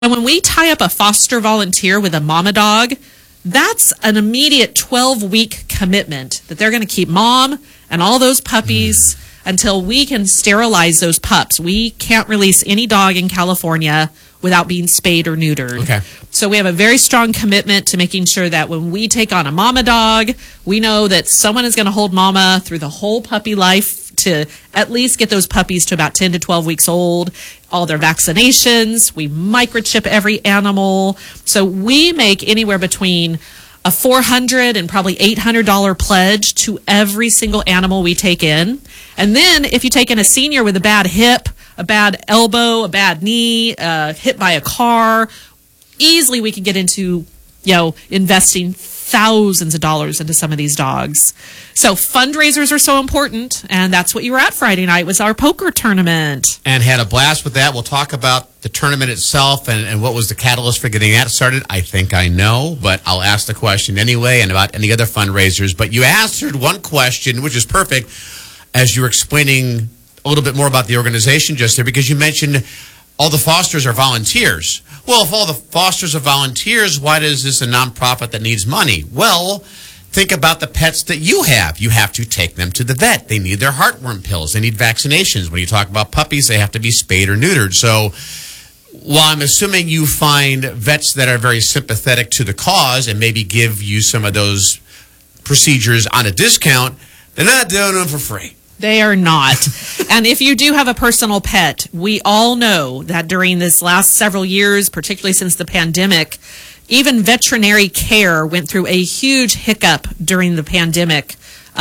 And when we tie up a foster volunteer with a mama dog, that's an immediate 12-week commitment that they're going to keep mom and all those puppies until we can sterilize those pups. We can't release any dog in California without being spayed or neutered. Okay. So we have a very strong commitment to making sure that when we take on a mama dog, we know that someone is going to hold mama through the whole puppy life to at least get those puppies to about 10 to 12 weeks old, all their vaccinations. We microchip every animal. So we make anywhere between a $400 and probably $800 pledge to every single animal we take in. And then if you take in a senior with a bad hip, a bad elbow, a bad knee, hit by a car, easily we can get into, investing thousands of dollars into some of these dogs. So fundraisers are so important, and that's what you were at Friday night, was our poker tournament. And had a blast with that. We'll talk about the tournament itself and what was the catalyst for getting that started. I think I know, but I'll ask the question anyway, and about any other fundraisers. But you answered one question, which is perfect, as you were explaining a little bit more about the organization just there, because you mentioned all the fosters are volunteers. Well, if all the fosters are volunteers, why is this a nonprofit that needs money? Well, think about the pets that you have. You have to take them to the vet. They need their heartworm pills. They need vaccinations. When you talk about puppies, they have to be spayed or neutered. So while I'm assuming you find vets that are very sympathetic to the cause and maybe give you some of those procedures on a discount, they're not doing them for free. They are not. And if you do have a personal pet, we all know that during this last several years, particularly since the pandemic, even veterinary care went through a huge hiccup during the pandemic.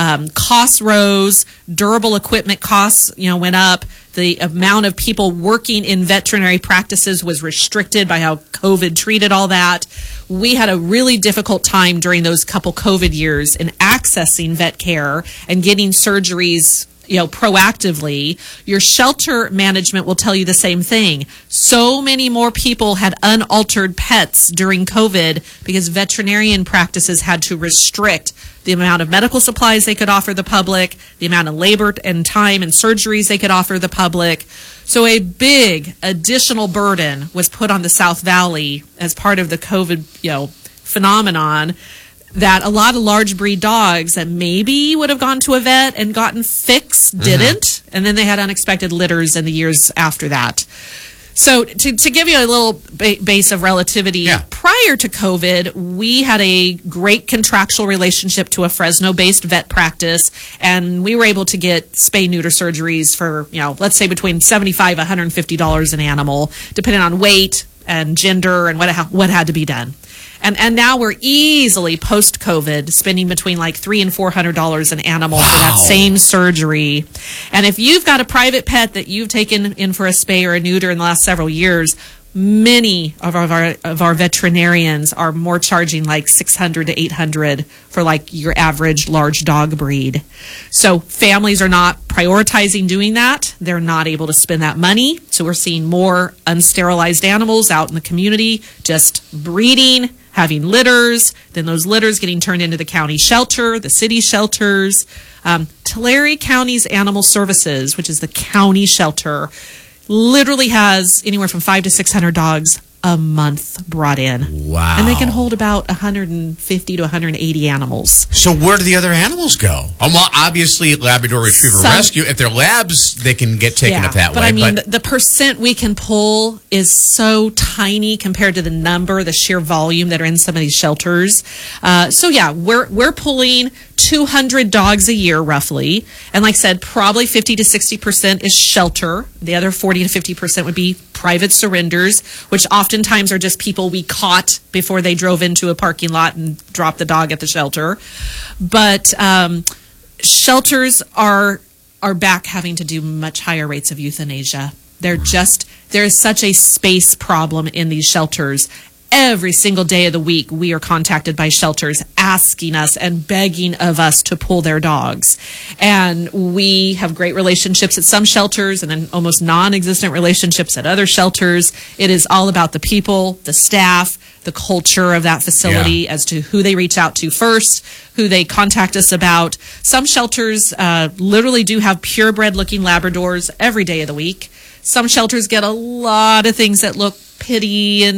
Costs rose, durable equipment costs, went up. The amount of people working in veterinary practices was restricted by how COVID treated all that. We had a really difficult time during those couple COVID years in accessing vet care and getting surgeries, proactively. Your shelter management will tell you the same thing. So many more people had unaltered pets during COVID because veterinarian practices had to restrict the amount of medical supplies they could offer the public, the amount of labor and time and surgeries they could offer the public. So a big additional burden was put on the South Valley as part of the COVID, phenomenon, that a lot of large breed dogs that maybe would have gone to a vet and gotten fixed didn't. And then they had unexpected litters in the years after that. So to give you a little base of relativity, prior to COVID, we had a great contractual relationship to a Fresno-based vet practice, and we were able to get spay-neuter surgeries for, let's say between $75 and $150 an animal, depending on weight and gender and what had to be done. And now we're easily post-COVID spending between like $300 and $400 an animal for that same surgery. And if you've got a private pet that you've taken in for a spay or a neuter in the last several years, many of our veterinarians are more charging like $600 to $800 for like your average large dog breed. So families are not prioritizing doing that. They're not able to spend that money. So we're seeing more unsterilized animals out in the community, just breeding, having litters, then those litters getting turned into the county shelter, the city shelters. Tulare County's Animal Services, which is the county shelter, literally has anywhere from 500 to 600 dogs a month brought in. Wow. And they can hold about 150 to 180 animals. So where do the other animals go? Well, obviously Labrador Retriever Rescue. If they're labs, they can get taken up that way. But I mean, the percent we can pull is so tiny compared to the sheer volume that are in some of these shelters. We're pulling 200 dogs a year roughly. And like I said, probably 50 to 60% is shelter. The other 40 to 50% would be private surrenders, which oftentimes are just people we caught before they drove into a parking lot and dropped the dog at the shelter. But shelters are back having to do much higher rates of euthanasia. There's such a space problem in these shelters. Every single day of the week, we are contacted by shelters asking us and begging of us to pull their dogs. And we have great relationships at some shelters and then almost non-existent relationships at other shelters. It is all about the people, the staff, the culture of that facility as to who they reach out to first, who they contact us about. Some shelters literally do have purebred-looking Labradors every day of the week. Some shelters get a lot of things that look pretty and